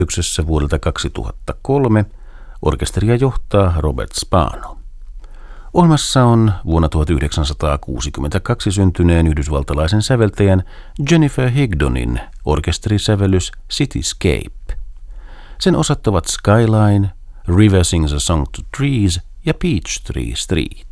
vuodelta 2003. Orkesteria johtaa Robert Spano. Ohjelmassa on vuonna 1962 syntyneen yhdysvaltalaisen säveltäjän Jennifer Higdonin orkesterisävellys Cityscape. Sen osat ovat Skyline, River Sings a Song to Trees ja Peachtree Street.